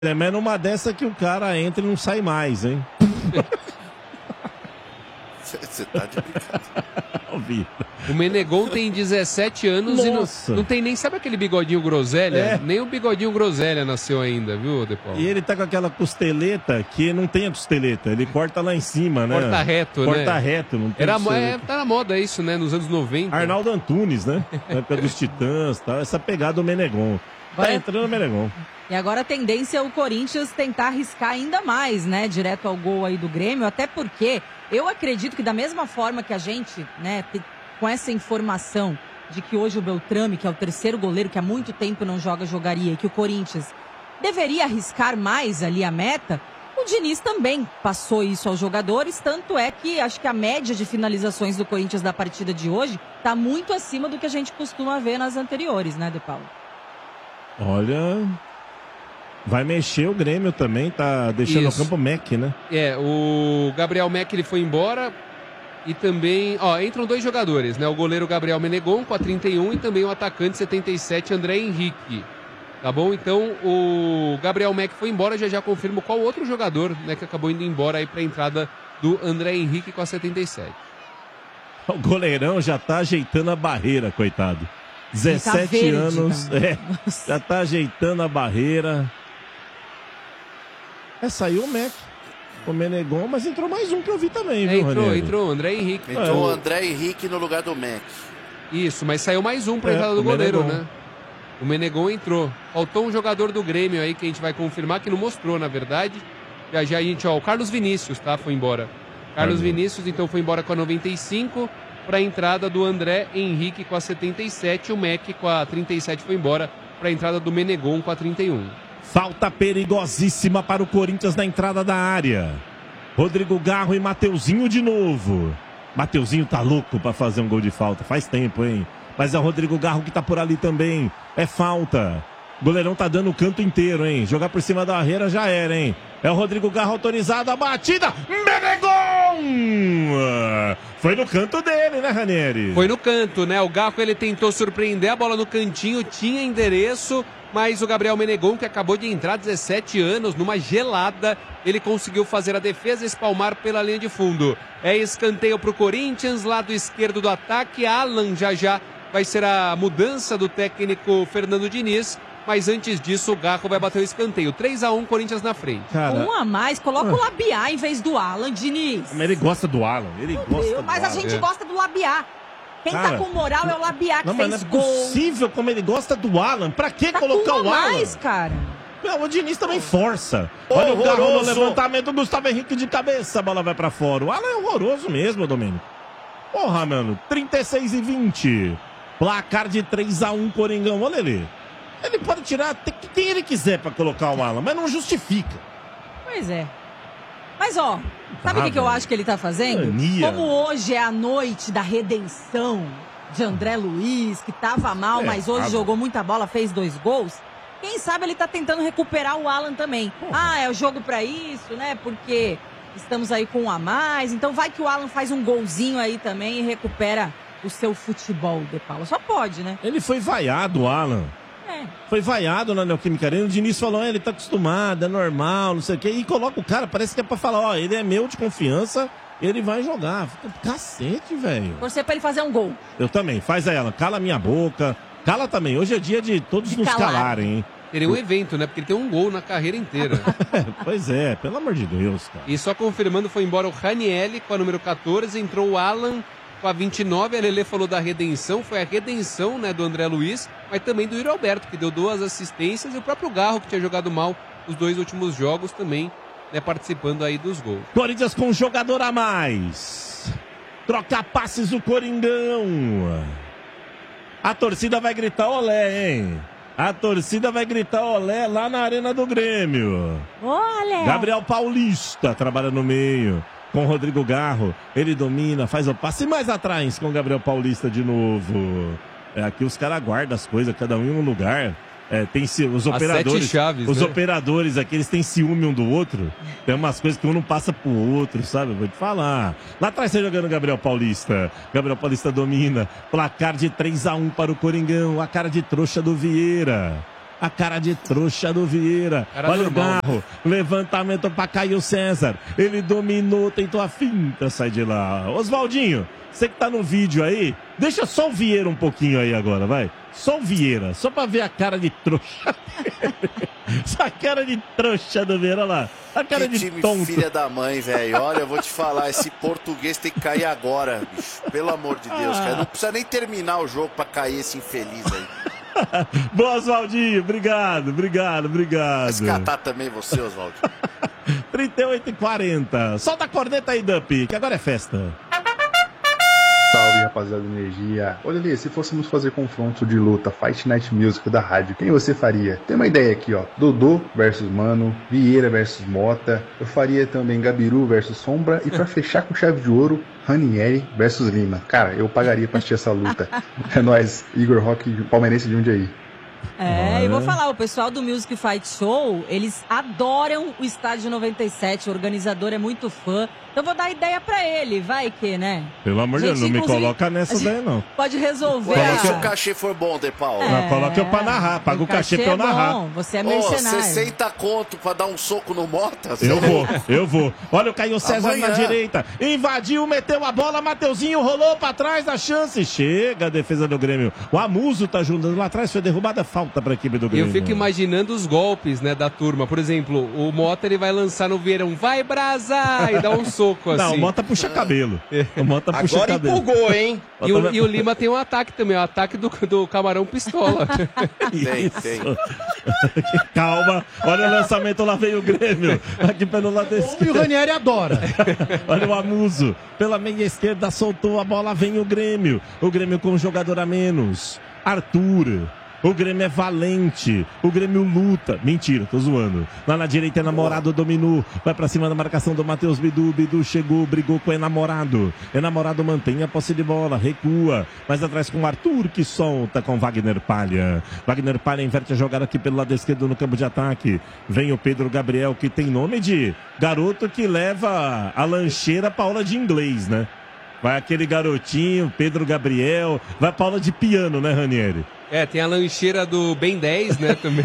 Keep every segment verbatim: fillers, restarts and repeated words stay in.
É, mas numa dessa que o cara entra e não sai mais, hein? Você tá de brincadeira. O Menegon tem dezessete anos Nossa. e não, não tem nem, sabe aquele bigodinho groselha? É. Nem o bigodinho groselha nasceu ainda, viu, De Paulo? E ele tá com aquela costeleta que não tem a costeleta, ele corta lá em cima, né? Corta reto, corta né? Corta reto, não tem Era, mo- é, costeleta. tá na moda isso, né? Nos anos noventa. Arnaldo Antunes, né? Na época dos Titãs e tal, essa pegada do Menegon. Tá Agora- entrando o Menegon. E agora a tendência é o Corinthians tentar arriscar ainda mais, né? Direto ao gol aí do Grêmio, até porque eu acredito que da mesma forma que a gente, né, te- com essa informação de que hoje o Beltrame, que é o terceiro goleiro que há muito tempo não joga, jogaria, e que o Corinthians deveria arriscar mais ali a meta, o Diniz também passou isso aos jogadores, tanto é que acho que a média de finalizações do Corinthians da partida de hoje está muito acima do que a gente costuma ver nas anteriores, né, De Paulo? Olha, vai mexer o Grêmio também, tá deixando Isso. o campo Mac, né? É, o Gabriel Mack ele foi embora e também, ó, entram dois jogadores, né? O goleiro Gabriel Menegon com a trinta e um e também o atacante setenta e sete, André Henrique. Tá bom? Então o Gabriel Mack foi embora, já já confirmo qual outro jogador, né, que acabou indo embora aí pra entrada do André Henrique com a setenta e sete. O goleirão já tá ajeitando a barreira, coitado. dezessete verde, anos, cara. é, já tá ajeitando a barreira. É, saiu o Mac, o Menegon, mas entrou mais um que eu vi também, É, viu, entrou, Ranieri? entrou o André Henrique. Entrou É, o o- André Henrique no lugar do Mac. Isso, mas saiu mais um pra É, entrada do o goleiro, Menegon. né? O Menegon entrou. Faltou um jogador do Grêmio aí que a gente vai confirmar, que não mostrou, na verdade. Já já a gente, ó, o Carlos Vinícius, tá? Foi embora. Carlos Carlos. Vinícius, então, foi embora com a noventa e cinco pra entrada do André Henrique com a setenta e sete. O Mac com a trinta e sete foi embora pra entrada do Menegon com a trinta e um. Falta perigosíssima para o Corinthians na entrada da área. Rodrigo Garro e Mateuzinho de novo. Mateuzinho tá louco para fazer um gol de falta. Faz tempo, hein? Mas é o Rodrigo Garro que tá por ali também. É falta. O goleirão tá dando o canto inteiro, hein? Jogar por cima da barreira já era, hein? É o Rodrigo Garro autorizado. A batida. Menegon! Foi no canto dele, né, Ranieri? Foi no canto, né? O Garro ele tentou surpreender, a bola no cantinho, tinha endereço, mas o Gabriel Menegon, que acabou de entrar, dezessete anos, numa gelada, ele conseguiu fazer a defesa e espalmar pela linha de fundo. É escanteio pro Corinthians, lado esquerdo do ataque, Alan já já vai ser a mudança do técnico Fernando Diniz, mas antes disso o Garro vai bater o escanteio. três a um, Corinthians na frente. Cara, Um a mais, coloca o Labiá em vez do Alan, Diniz. mas ele gosta do Alan. Ele gosta Meu, do mas a Alan. gente é. gosta do Labiá. Quem Cara, tá com moral é o Labiá que Não, mas não fez é gol. possível como ele gosta do Alan. Pra que Tá colocar com um o a Alan? mais, cara. Não, o Diniz também força. Olha o carro no levantamento do Gustavo Henrique de cabeça, a bola vai pra fora. O Alan é horroroso mesmo, Domênico. Porra, mano, trinta e seis e vinte. Placar de três a um, Coringão. Olha ele. Ele pode tirar te- quem ele quiser pra colocar o Alan, mas não justifica. Pois é. Mas, ó, sabe o Ah, que, que eu velho. acho que ele tá fazendo? Mania. Como hoje é a noite da redenção de André Luiz, que tava mal, É, mas hoje ah, jogou muita bola, fez dois gols. Quem sabe ele tá tentando recuperar o Alan também. Ah, é o jogo pra isso, né? Porque estamos aí com um a mais. Então vai que o Alan faz um golzinho aí também e recupera o seu futebol, De Paula. Só pode, né? Ele foi vaiado, o Alan. É. Foi vaiado na Neoquímica Arena. O Diniz falou, ah, ele tá acostumado, é normal, não sei o quê. E coloca o cara, parece que é pra falar, ó, ele é meu de confiança, ele vai jogar. Fica- Cacete, velho. Torcer pra ele fazer um gol. Eu também, faz aí, ela, cala minha boca. Cala também, hoje é dia de todos De nos calar. calarem, hein? Teria um evento, né? Porque ele tem um gol na carreira inteira. Pois é, pelo amor de Deus, cara. E só confirmando, foi embora o Ranielli com a número quatorze, entrou o Alan com a vinte e nove, a Lelê falou da redenção, foi a redenção, né, do André Luiz, mas também do Yuri Alberto, que deu duas assistências, e o próprio Garro, que tinha jogado mal os dois últimos jogos, também, né, participando aí dos gols. Corinthians com um jogador a mais. Troca passes o Coringão. A torcida vai gritar olé, hein? A torcida vai gritar olé lá na Arena do Grêmio. Olha! Gabriel Paulista trabalha no meio. Com o Rodrigo Garro. Ele domina, faz o passe mais atrás com o Gabriel Paulista de novo. É, aqui os caras guardam as coisas, cada um em um lugar. É, tem ci- os As operadores. sete chaves, os né? operadores aqui, eles têm ciúme um do outro. Tem umas coisas que um não passa pro outro, sabe? Eu vou te falar. Lá atrás tá jogando o Gabriel Paulista. Gabriel Paulista domina. Placar de três a um para o Coringão. A cara de trouxa do Vieira. A cara de trouxa do Vieira. Cara Olha normal, o Garro. Levantamento para Caio César. Ele dominou, tentou a finta, sai de lá. Oswaldinho, você que tá no vídeo aí, deixa só o Vieira um pouquinho aí agora, vai. Só o Vieira, só pra ver a cara de trouxa dele. Só a cara de trouxa do Vieira, olha lá. A cara que de time tonto. filha da mãe, velho. Olha, eu vou te falar, esse português tem que cair agora, bicho. Pelo amor de Deus, cara. Não precisa nem terminar o jogo pra cair esse infeliz aí. Boa, Oswaldinho. Obrigado, obrigado, obrigado. Vai se catar também você, Oswaldo. trinta e oito e quarenta. Solta a corneta aí, Dup, que agora é festa. Salve, rapaziada da Energia. Olha ali, se fôssemos fazer confronto de luta Fight Night Music da rádio, quem você faria? Tem uma ideia aqui, ó. Dodô versus Mano, Vieira versus Mota. Eu faria também Gabiru versus Sombra. E pra fechar com chave de ouro, Ranieri versus Lima. Cara, eu pagaria pra assistir essa luta. É nóis, Igor Roque, palmeirense de Jundiaí. É, Olha. e vou falar, o pessoal do Music Fight Show, eles adoram o Estádio noventa e sete, o organizador é muito fã. Então vou dar ideia pra ele, vai que, né? Pelo amor de Deus, não me coloca nessa daí, não. Pode resolver. Ué, a- se o cachê for bom, De Paulo. Não, coloca eu pra narrar, paga o cachê pra eu é narrar. bom, você é Ô, mercenário. sessenta conto pra dar um soco no Mota? Eu vou, eu vou. Olha o Caio César Amanhã. na direita. Invadiu, meteu a bola, Mateuzinho rolou pra trás da chance. Chega a defesa do Grêmio. O Amuso tá ajudando lá atrás, foi derrubada, falta pra equipe do E Grêmio. eu fico imaginando os golpes, né, da turma. Por exemplo, o Mota ele vai lançar no Vieirão, vai brasa! E dá um soco assim. Não, o Mota puxa cabelo. O Mota puxa Agora cabelo. empolgou, hein? E o, e o Lima tem um ataque também, o ataque do, do Camarão Pistola. Tem, Isso. tem. Calma, olha o lançamento, lá vem o Grêmio. Aqui pelo lado E o esquerdo. Ranieri adora. Olha o Amuso. Pela meia esquerda soltou a bola, vem o Grêmio. O Grêmio com um jogador a menos. Arthur. O Grêmio é valente. O Grêmio luta. Mentira, tô zoando. Lá na direita, enamorado dominou. Vai pra cima da marcação do Matheus Bidu. Bidu chegou, brigou com o enamorado. Enamorado mantém a posse de bola, recua. Mais atrás com o Arthur, que solta com Wagner Palha. Wagner Palha inverte a jogada aqui pelo lado esquerdo no campo de ataque. Vem o Pedro Gabriel, que tem nome de garoto que leva a lancheira pra aula de inglês, né? Vai aquele garotinho, Pedro Gabriel. Vai pra aula de piano, né, Ranieri? É, tem a lancheira do Ben dez, né, também.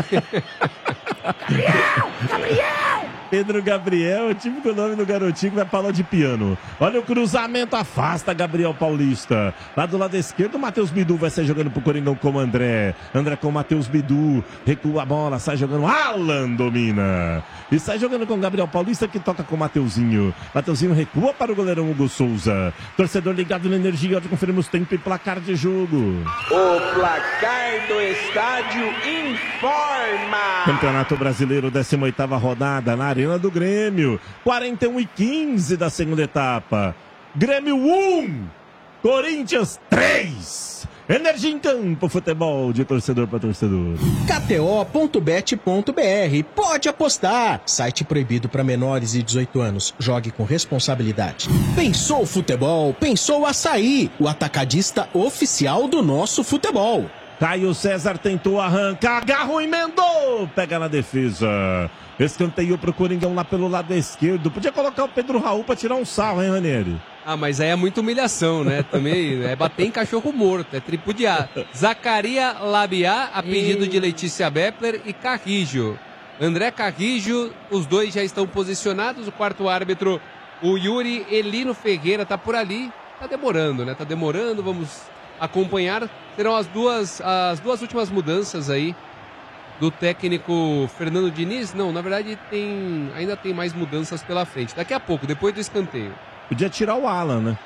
Pedro Gabriel, o típico nome do garotinho que vai pra aula de piano. Olha o cruzamento, afasta Gabriel Paulista. Lá do lado esquerdo, o Matheus Bidu vai sair jogando pro Coringão com o André. André com o Matheus Bidu. Recua a bola, sai jogando. Alan domina. E sai jogando com o Gabriel Paulista, que toca com o Mateuzinho. Mateuzinho recua para o goleirão Hugo Souza. Torcedor ligado na Energia, onde conferimos tempo e placar de jogo. O placar do estádio informa. Campeonato Brasileiro, décima oitava rodada, na Arena do Grêmio. quarenta e um e quinze da segunda etapa. Grêmio um, Corinthians três. Energia em campo, futebol de torcedor para torcedor. K T O ponto bet ponto B R. Pode apostar. Site proibido para menores de dezoito anos. Jogue com responsabilidade. Pensou futebol? Pensou Açaí, o atacadista oficial do nosso futebol. Caio César tentou arrancar, agarrou, emendou, pega na defesa. Escanteio pro Coringão lá pelo lado esquerdo. Podia colocar o Pedro Raul pra tirar um sarro, hein, Ranieri? Ah, mas aí é muita humilhação, né? Também é bater em cachorro morto, é tripudiar. Zacaria Labiá, a pedido de Letícia Bepler, e Carrijo. André Carrijo, os dois já estão posicionados. O quarto árbitro, o Yuri Elino Ferreira, tá por ali. Tá demorando, né? Tá demorando, vamos acompanhar. Serão as duas, as duas últimas mudanças aí do técnico Fernando Diniz. Não, na verdade tem, ainda tem mais mudanças pela frente. Daqui a pouco, depois do escanteio. Podia tirar o Alan, né?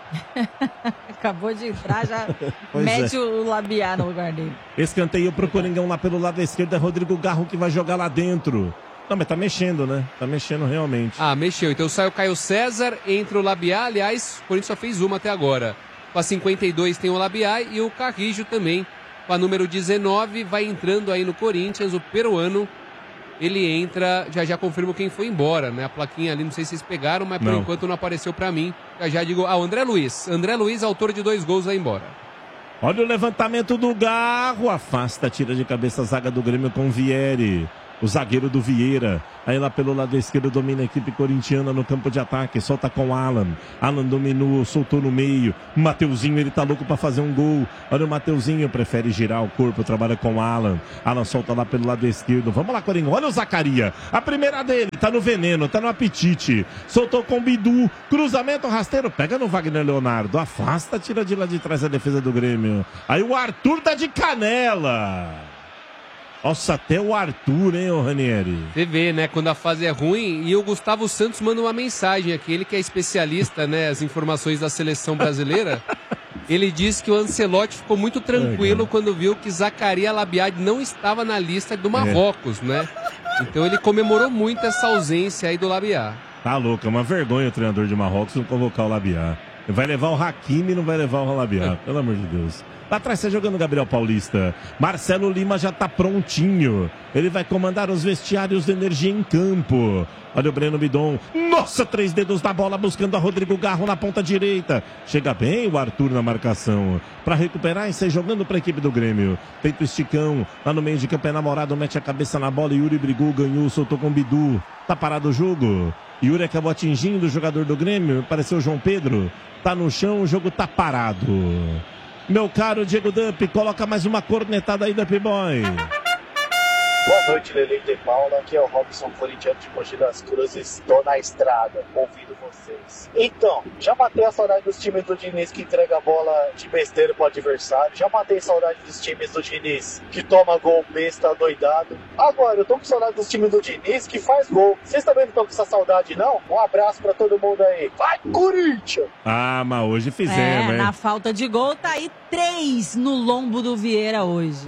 Acabou de entrar, já Pois mete é. o Labiá no lugar dele. Escanteio pro Coringão lá pelo lado esquerdo. É Rodrigo Garro que vai jogar lá dentro. Não, mas tá mexendo, né? Tá mexendo realmente. Ah, mexeu. Então sai o Caio César, entra o Labiá. Aliás, o Corinthians só fez uma até agora. Com a cinquenta e dois tem o Labiá e o Carrijo também. Com a número dezenove, vai entrando aí no Corinthians, o peruano. Ele entra, já já confirmo quem foi embora, né? A plaquinha ali, não sei se vocês pegaram, mas por Não. enquanto não apareceu pra mim. Já já digo, ah, o André Luiz. André Luiz, autor de dois gols, vai embora. Olha o levantamento do Garro. Afasta, tira de cabeça a zaga do Grêmio com Vieri. O zagueiro do Vieira. Aí lá pelo lado esquerdo domina a equipe corintiana no campo de ataque. Solta com Alan. Alan dominou, soltou no meio. Mateuzinho, ele tá louco pra fazer um gol. Olha o Mateuzinho, prefere girar o corpo, trabalha com Alan. Alan solta lá pelo lado esquerdo. Vamos lá, Coringão. Olha o Zacaria. A primeira dele. Tá no veneno, tá no apetite. Soltou com o Bidu. Cruzamento rasteiro. Pega no Wagner Leonardo. Afasta, tira de lá de trás a defesa do Grêmio. Aí o Arthur dá de canela. Nossa, até o Arthur, hein, ô Ranieri? Você vê, né, quando a fase é ruim. E o Gustavo Santos manda uma mensagem aqui. Ele que é especialista, né, as informações da seleção brasileira. Ele disse que o Ancelotti ficou muito tranquilo é, quando viu que Zacaria Labiad não estava na lista do Marrocos, é. né? Então ele comemorou muito essa ausência aí do Labiad. Tá louco, é uma vergonha o treinador de Marrocos não convocar o Labiad. Vai levar o Hakimi e não vai levar o Labiad, pelo amor de Deus. Lá atrás tá jogando Gabriel Paulista. Marcelo Lima já tá prontinho. Ele vai comandar os vestiários de energia em campo. Olha o Breno Bidon. Nossa, três dedos da bola buscando a Rodrigo Garro na ponta direita. Chega bem o Arthur na marcação. Para recuperar e sair jogando para a equipe do Grêmio. Tenta o esticão. Lá no meio de campo é namorado. Mete a cabeça na bola. Yuri brigou, ganhou, soltou com o Bidu. Tá parado o jogo. Yuri acabou atingindo o jogador do Grêmio. Pareceu o João Pedro. Tá no chão, o jogo tá parado. Meu caro Diego Dump, coloca mais uma cornetada aí, Dump Boy. Boa noite, Lele de Paula. Aqui é o Robson, corintiano de Mogi das Cruzes. Estou na estrada, ouvindo vocês. Então, já matei a saudade dos times do Diniz que entrega a bola de besteira pro adversário. Já matei a saudade dos times do Diniz que toma gol besta, doidado. Agora, eu tô com saudade dos times do Diniz que faz gol. Vocês também não estão com essa saudade, não? Um abraço pra todo mundo aí. Vai, Corinthians! Ah, mas hoje fizemos, é, hein? Na falta de gol, tá aí três no lombo do Vieira hoje.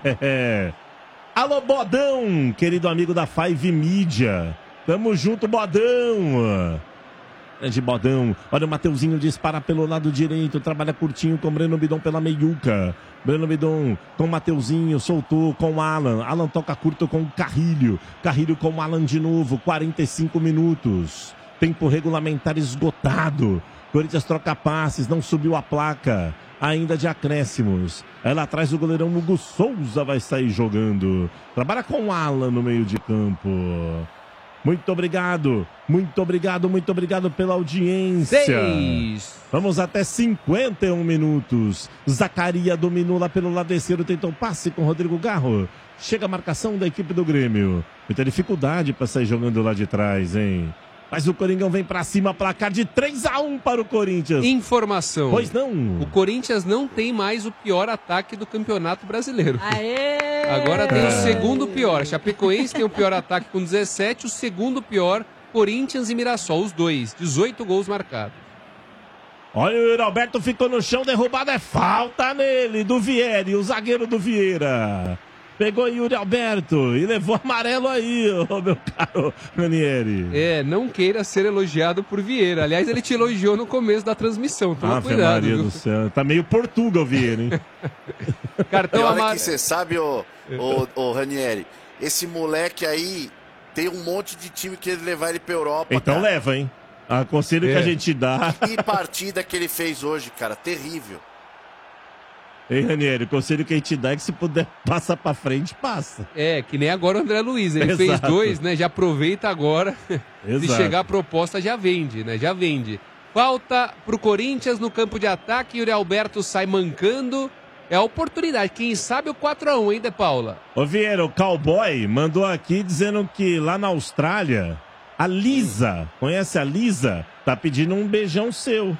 Alô, Bodão, querido amigo da Five Media. Tamo junto, Bodão. Grande Bodão. Olha o Mateuzinho dispara pelo lado direito. Trabalha curtinho com o Breno Bidon pela meiuca. Breno Bidon com o Mateuzinho. Soltou com o Alan. Alan toca curto com o Carrilho. Carrilho com o Alan de novo. quarenta e cinco minutos. Tempo regulamentar esgotado. Corinthians troca passes. Não subiu a placa. Ainda de acréscimos. Aí lá atrás o goleirão Hugo Souza vai sair jogando. Trabalha com o Alan no meio de campo. Muito obrigado, muito obrigado, muito obrigado pela audiência. Seis. Vamos até cinquenta e um minutos. Zacaria dominou lá pelo lado esquerdo, tentou passe com Rodrigo Garro. Chega a marcação da equipe do Grêmio. Muita dificuldade para sair jogando lá de trás, hein? Mas o Coringão vem pra cima, placar de três a um para o Corinthians. Informação. Pois não. O Corinthians não tem mais o pior ataque do Campeonato Brasileiro. Aê! Agora tem É. o segundo pior. Chapecoense tem o pior ataque com dezessete, o segundo pior, Corinthians e Mirassol, os dois. dezoito gols marcados. Olha, o Yuri Alberto ficou no chão, derrubado, é falta nele, do Vieri, o zagueiro do Vieira. Pegou Yuri Alberto e levou amarelo aí, ô meu caro Ranieri. É, não queira ser elogiado por Vieira. Aliás, ele te elogiou no começo da transmissão. Toma Ave cuidado. Maria Viu? do céu. Tá meio Portugal o Vieira, hein? Cartão E olha amarelo. que você sabe, ô, ô, ô Ranieri, esse moleque aí tem um monte de time que ele levar ele pra Europa. Então cara. leva, hein? A conselho É. que a gente dá. Que partida que ele fez hoje, cara, terrível. Hein, Ranieri? O conselho que a gente dá é que se puder passar pra frente, passa. É, que nem agora o André Luiz. Ele Exato. fez dois, né? Já aproveita agora. Se Exato. chegar a proposta, já vende, né? Já vende. Falta pro Corinthians no campo de ataque. Yuri Alberto sai mancando. É a oportunidade. Quem sabe o quatro a um, hein, De Paula? Ô Vieira, o Cowboy mandou aqui dizendo que lá na Austrália, a Lisa, conhece a Lisa? Tá pedindo um beijão seu.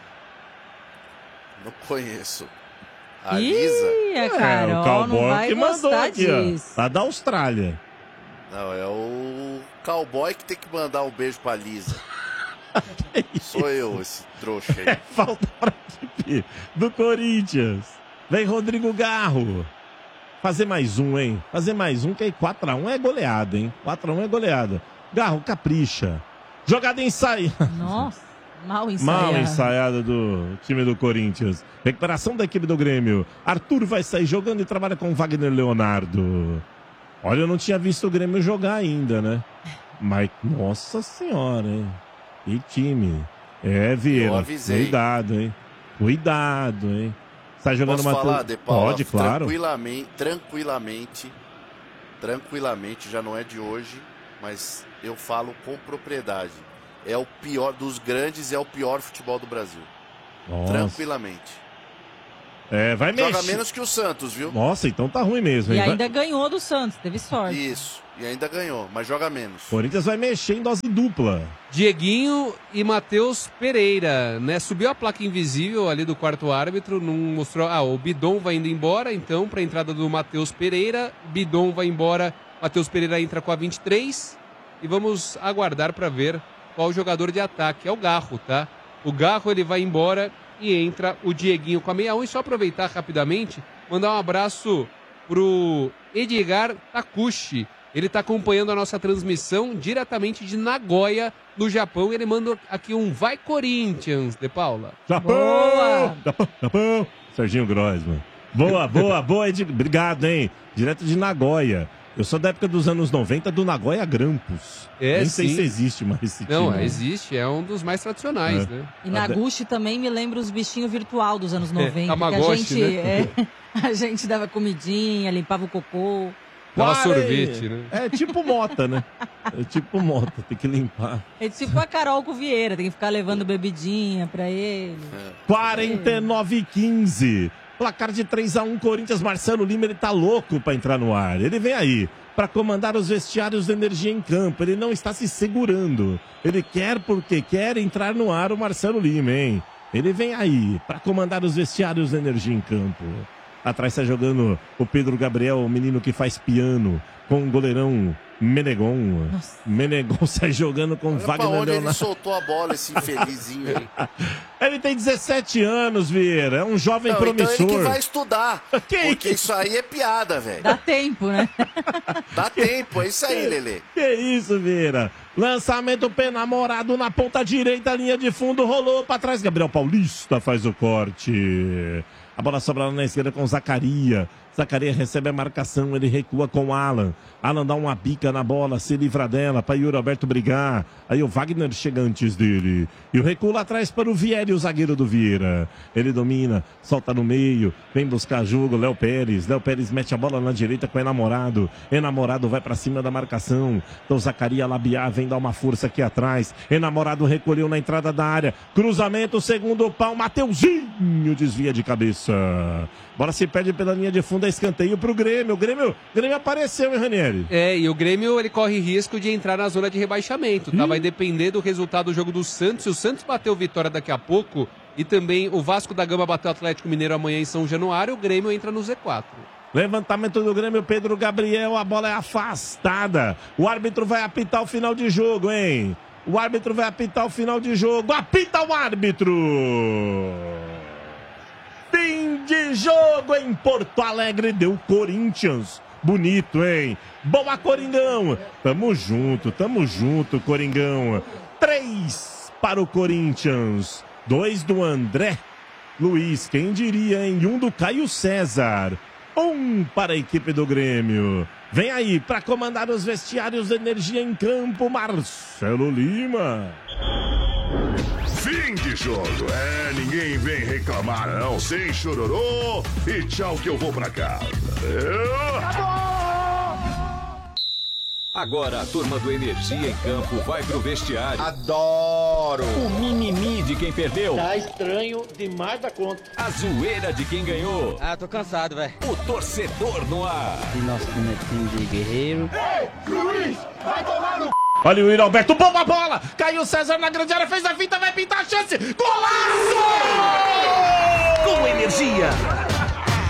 Não conheço. A Ih, Lisa? a Carol é, o não Cowboy vai que mandou gostar aqui, disso. ó. Lá da Austrália. Não, é o cowboy que tem que mandar um beijo pra Lisa. Sou eu, esse trouxa aí. É falta pra equipe do Corinthians. Vem Rodrigo Garro. Fazer mais um, hein? Fazer mais um, que aí quatro a um é goleada, hein? quatro a um é goleada. Garro, capricha. Jogada ensaiada. Nossa, mal ensaiado. Mal ensaiada do time do Corinthians. Recuperação da equipe do Grêmio. Arthur vai sair jogando e trabalha com Wagner Leonardo. Olha, eu não tinha visto o Grêmio jogar ainda, né? Mas, nossa senhora, hein? Que time. É, Eu Vieira. avisei. Cuidado, hein? Cuidado, hein? Tá jogando Posso uma... falar, De Paula? Pode, claro. Tranquilamente, tranquilamente. tranquilamente, já não é de hoje, mas eu falo com propriedade. É o pior dos grandes, é o pior futebol do Brasil. Nossa. Tranquilamente. É, vai mexer. Joga menos que o Santos, viu? Nossa, então tá ruim mesmo, E hein? ainda Vai... ganhou do Santos, teve sorte. Isso, e ainda ganhou, mas joga menos. Corinthians vai mexer em dose dupla. Dieguinho e Matheus Pereira, né? Subiu a placa invisível ali do quarto árbitro, não mostrou... Ah, o Bidon vai indo embora, então, para a entrada do Matheus Pereira. Bidon vai embora, Matheus Pereira entra com a vinte e três. E vamos aguardar para ver qual jogador de ataque. É o Garro, tá? O Garro, ele vai embora e entra o Dieguinho com a meia um. E só aproveitar rapidamente, mandar um abraço pro Edgar Takushi. Ele está acompanhando a nossa transmissão diretamente de Nagoya, no Japão. Ele manda aqui um Vai Corinthians, De Paula. Japão! Boa! Japão! Japão! Serginho Grossman. Boa, boa, boa, Ed... Obrigado, hein? Direto de Nagoya. Eu sou da época dos anos noventa do Nagoya Grampus. É, Nem sei sim. se existe mais esse time. Não, existe, é um dos mais tradicionais, É. né? E Naguchi também me lembra os bichinhos virtual dos anos noventa. que a Tamagotchi, gente, né? é, a gente dava comidinha, limpava o cocô. Dava Quare- sorvete, né? É tipo mota, né? É tipo mota, tem que limpar. É tipo a Carol com o Vieira, tem que ficar levando bebidinha pra ele. quarenta e nove e quinze. Placar de três a um, Corinthians. Marcelo Lima, ele tá louco pra entrar no ar. Ele vem aí pra comandar os vestiários da Energia em campo. Ele não está se segurando. Ele quer porque quer entrar no ar o Marcelo Lima, hein? Ele vem aí pra comandar os vestiários da Energia em campo. Atrás está jogando o Pedro Gabriel, o menino que faz piano, com o goleirão Menegon. Nossa. Menegon sai jogando com Olha pra Wagner onde ele Leonardo. soltou a bola, esse infelizinho aí. Ele tem dezessete anos, Vieira. É um jovem Não, promissor. então ele que vai estudar. Que Porque isso aí é piada, velho. Dá tempo, né? Dá tempo, é isso aí, Lelê. Que isso, Vieira? Lançamento pé namorado na ponta direita, linha de fundo, rolou pra trás. Gabriel Paulista faz o corte. A bola sobra lá na esquerda com Zacaria. Zacaria recebe a marcação, ele recua com Alan. Alan dá uma bica na bola, se livra dela para Yuri Alberto brigar. Aí o Wagner chega antes dele. E o recuo lá atrás para o Vieri, o zagueiro do Vieira. Ele domina, solta no meio, vem buscar jogo, Léo Pérez. Léo Pérez mete a bola na direita com o Enamorado. Enamorado vai para cima da marcação. Então Zacaria Labiar vem dar uma força aqui atrás. Enamorado recolheu na entrada da área. Cruzamento, segundo pau, Mateuzinho desvia de cabeça. Bola se perde pela linha de fundo, é escanteio pro Grêmio. O Grêmio, o Grêmio apareceu, hein, Ranieri? É, e o Grêmio ele corre risco de entrar na zona de rebaixamento, tá? Vai depender do resultado do jogo do Santos. Se o Santos bater o Vitória daqui a pouco e também o Vasco da Gama bater o Atlético Mineiro amanhã em São Januário, o Grêmio entra no Z quatro. Levantamento do Grêmio, Pedro Gabriel, a bola é afastada. O árbitro vai apitar o final de jogo, hein? O árbitro vai apitar o final de jogo. Apita o árbitro! Fim de jogo em Porto Alegre, deu Corinthians. Bonito, hein? Boa, Coringão! Tamo junto, tamo junto, Coringão. Três para o Corinthians. Dois do André Luiz, quem diria, hein? Um do Caio César. Um para a equipe do Grêmio. Vem aí para comandar os vestiários da Energia em campo, Marcelo Lima. Fim de jogo. É, ninguém vem reclamar não. Sem chororô e tchau que eu vou pra casa. Eu... Agora a turma do Energia em Campo vai pro vestiário. Adoro! O mimimi de quem perdeu. Tá estranho demais da conta. A zoeira de quem ganhou. Ah, tô cansado, velho. O torcedor no ar. E nosso time é time de guerreiro. Ei, Luiz, vai tomar no... Olha o Yuri Alberto, bomba a bola! Caiu César na grande área, fez a finta, vai pintar a chance! Golaço! Com Energia.